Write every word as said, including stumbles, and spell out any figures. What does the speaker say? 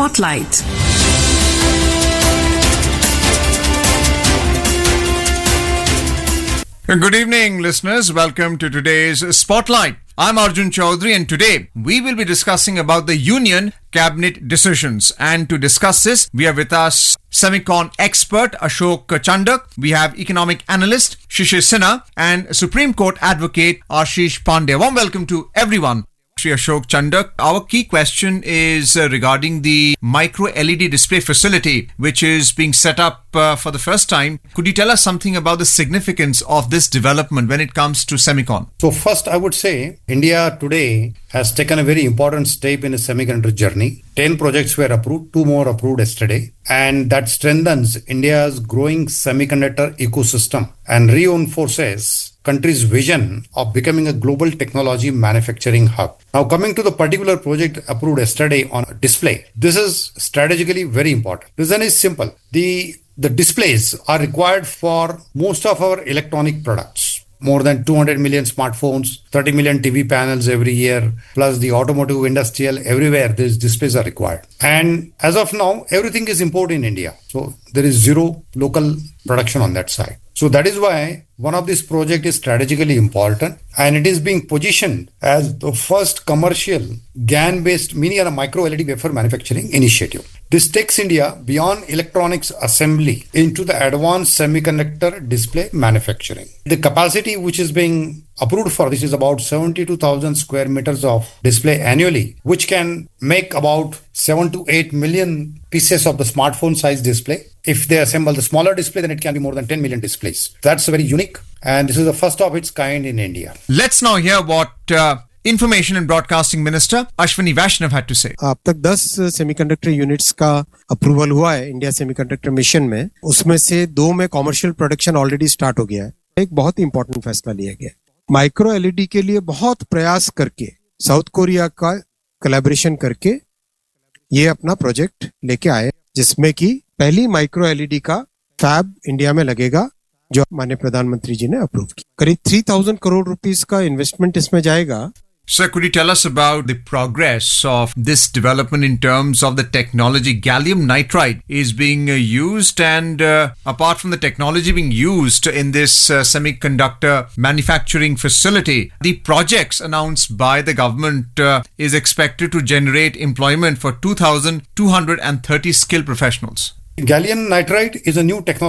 Spotlight. Good evening, listeners. Welcome to today's Spotlight. I'm Arjun Chaudhary, and today we will be discussing about the Union Cabinet decisions. And to discuss this, we have with us Semicon expert Ashok Chandak. We have economic analyst Shishir Sinha and Supreme Court advocate Ashish Pandey. Warm welcome to everyone. Shri Ashok Chandak, our key question is uh, regarding the micro L E D display facility, which is being set up uh, for the first time. Could you tell us something about the significance of this development when it comes to Semicon? So first, I would say India today has taken a very important step in a semiconductor journey. Ten projects were approved, two more approved yesterday. And that strengthens India's growing semiconductor ecosystem and reinforces country's vision of becoming a global technology manufacturing hub. Now, coming to the particular project approved yesterday on display, this is strategically very important. Reason is simple. The, the displays are required for most of our electronic products. More than two hundred million smartphones, thirty million T V panels every year, plus the automotive, industrial, everywhere these displays are required. And as of now, everything is imported in India. So there is zero local production on that side. So that is why one of these projects is strategically important, and it is being positioned as the first commercial G A N-based mini and micro L E D wafer manufacturing initiative. This takes India beyond electronics assembly into the advanced semiconductor display manufacturing. The capacity which is being approved for this is about seventy-two thousand square meters of display annually, which can make about seven to eight million pieces of the smartphone size display. If they assemble the smaller display, then it can be more than ten million displays. That's very unique, and this is the first of its kind in India. Let's now hear what uh, Information and Broadcasting Minister Ashwini Vaishnav had to say. अब तक दस semiconductor units का approval हुआ है India semiconductor mission में. उसमें से दो में कमर्शियल प्रोडक्शन ऑलरेडी स्टार्ट हो गया है. एक बहुत इंपॉर्टेंट फैसला लिया गया. माइक्रो एलईडी के लिए बहुत प्रयास करके साउथ कोरिया का कोलैबोरेशन करके ये अपना प्रोजेक्ट लेके आए, जिसमें कि पहली माइक्रो एलईडी का फैब इंडिया में लगेगा, जो माननीय प्रधानमंत्री जी ने अप्रूव किया. करीब थ्री थाउजेंड करोड़ रुपीस का इन्वेस्टमेंट इसमें जाएगा. Sir, could you tell us about the progress of this development in terms of the technology? Gallium nitride is being uh, used, and uh, apart from the technology being used in this uh, semiconductor manufacturing facility, the projects announced by the government uh, is expected to generate employment for two thousand two hundred thirty skilled professionals. Gallium nitride is a new technology